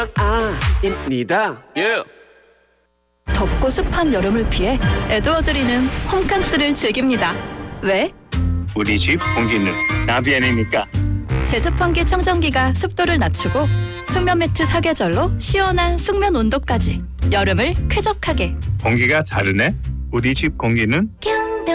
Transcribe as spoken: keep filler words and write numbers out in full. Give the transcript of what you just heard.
아입니다. 예. 덥고 습한 여름을 피해 에드워드리는 홈캉스를 즐깁니다. 왜? 우리 집 공기는 나비안이니까. 제습환기 청정기가 습도를 낮추고 숙면 매트 사계절로 시원한 숙면 온도까지 여름을 쾌적하게. 공기가 다르네. 우리 집 공기는 겨울